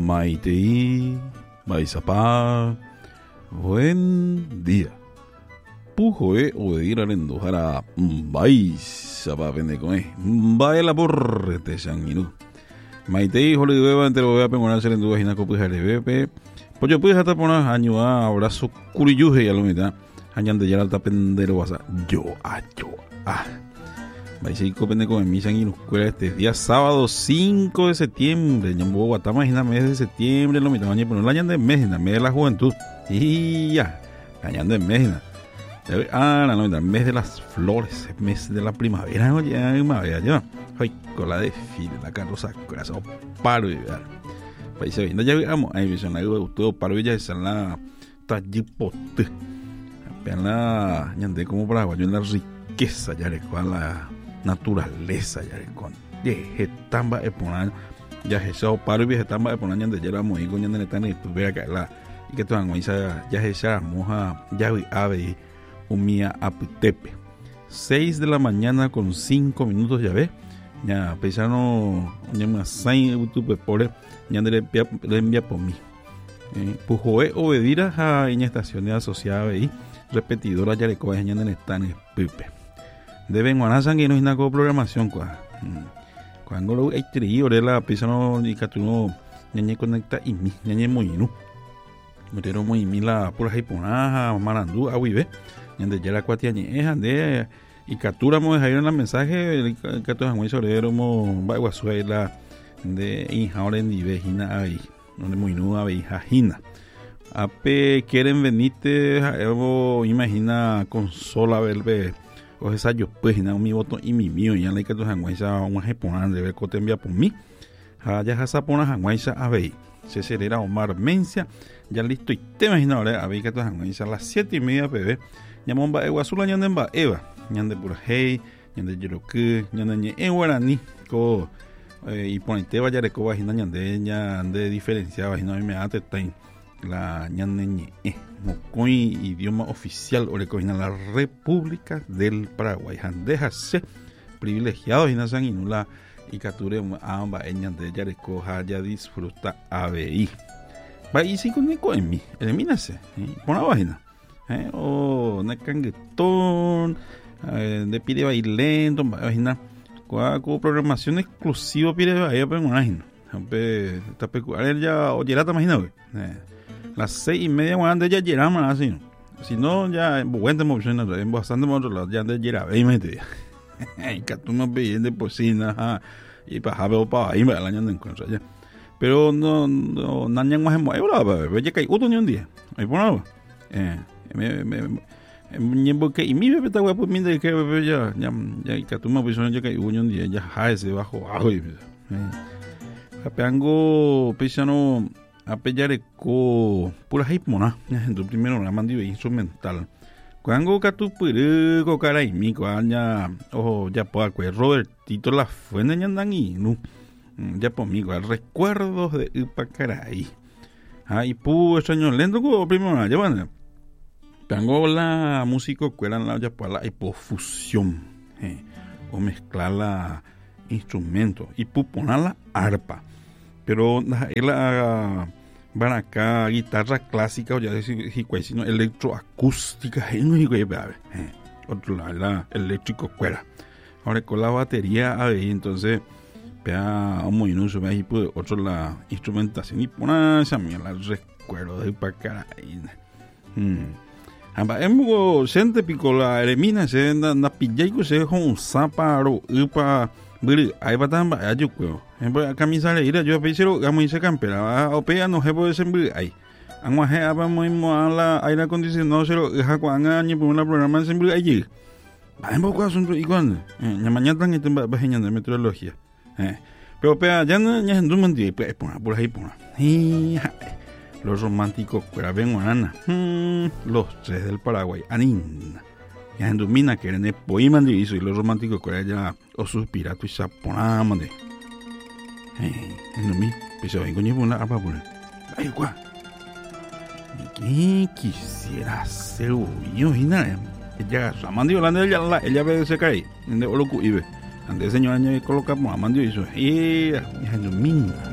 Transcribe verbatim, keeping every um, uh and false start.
Maitei, Baisapá, buen día. Pujoe obedir al endojara Baisapá pendecoe, Baila por te sanguinu. Maitei, jole beba, entre beba, pengonar ser enduja, hinaco puja de bebe. Pues yo pude hasta poner año a abrazo curiyuje y a lo mitad. Añan de ya alta pendero vas a yo a yo a. Baisico pendeco en mi sanguino escuela este día sábado cinco de septiembre. Ñambo Guatá, imagina mes de septiembre, lo mitad año, pero no la añan de Mejina, mes de la juventud. Y ya, añan de Mejina. Ah, no, no, mes de las flores, mes de la primavera, oye, primavera, ya. Ay, con la desfile, la carroza, corazón, paro y ver. País viendo ya veamos, ahí visión algo todo paro y ya es la tallipote. Vean la ñande como paraguayo en la riqueza ya le con la naturaleza ya le con de tamba e ponan ya eso paro y tamba e ponan ñande ya la muy con ñande tan y vea que la y que todan guisa ya esa moja ya vi ave umia aputepe seis de la mañana con cinco minutos ya ve ya paisano ñama sai utupe pore ñande le envía por mí eh, pujoe obedira a en estaciones asociadas ahí repetidora ya le coge ñande están en pipe deben guanasan que no es una programación cua cuando lo hay trío de la paisano y catuno ñañe conecta y mi ñañe muy no mutero muy mi la pura japonaja marandú awibe ñande ya la cuatiañe es ande y captura mo dejar en el mensaje que todos muy sobre mo baguazuela de injaure en divejina ahí donde muy nueva vejajina ape quieren venirte algo imagina consola verbe o esa yo pues na mi voto y mi mío ya le que todos hanguaisa un japonés de ver cote envía por mí ya esa pona hanguaisa a ver se acelera Omar Mencia ya listo y te imaginas ahora a ver que todos hanguaisa a las siete y media pb llamó ba eguazula ñande ba eva ñande por hey ñande yeroque ñande en guaraní co y ponete vaya de coba hina ñande ña ande diferenciaba hina me ate tain la ñande eh mocoi idioma oficial o le cogina la República del Paraguay dejarse privilegiados hina san inula y capture amba ñande ya de coja ya disfruta abi va y si con eco en mí elimínase pon la página eh o na canguetón eh, de pide bailento página con programación exclusiva pide ahí pero imagina pe está peculiar ya o llegata imagina eh las seis y media cuando ya llegamos así si no ya buena emoción en bastante otro lado ya de llegar veinte media y que tú me pides de cocina y para saber para ahí me la año de encuentro ya pero no no nañan más en muebla ve ya que otro ni un día ahí ponaba eh me me me porque y mi bebé está guapo mi de que bebé ya ya ya que tú me pides ya que un día ya ese bajo bajo y eh apeango pisano a pellar co pura hipmona en tu primero la mandio instrumental cuando que tu puro caray mi cuanya ojo ya por que Robertito la fuente ñandan y no ya por mí recuerdos de Upa caray ay pu extraño lento co primero ya van tengo la música que eran la ya por la hipofusión eh, o mezclar la instrumento y pu poner la arpa pero la van acá guitarra clásica o ya decir sino electroacústica eh otro lado la eléctrico cuera ahora con la batería ahí entonces vea muy inuso ahí pues otro la instrumentación y poner esa mierda recuerdo de para cara mm amba emgo sente picola elimina se na pillaico se con zaparo upa beri ai batamba ajuko embo camisa le ira yo pensero gamo ise campera o pea no hebo sembre ai angwa he aba moi mo ala aire acondicionado sero ha kwanga ni por una programa sembre allí embo kwa asunto igual ñamaña tan este bajeña de meteorología eh pero pea ya no ya en dumanti pues por ahí por ahí los románticos fuera ven guanana hmm, los tres del Paraguay anina ya en domina que en el poema de hizo y los románticos fuera ya o suspira tu saponama de eh en domi pues vengo ni una apa por ay gua ¿qué quisiera ser yo hina ella ramandio la ella la ella ve se cae en de oloku ibe ande señor año coloca mo amandio hizo eh en domina